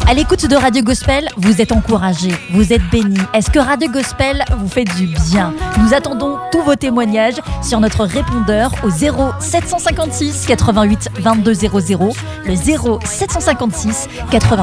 À l'écoute de Radio Gospel, vous êtes encouragés, vous êtes bénis. Est-ce que Radio Gospel vous fait du bien? Nous attendons tous vos témoignages sur notre répondeur au 0756 88 22 00, le 0756 88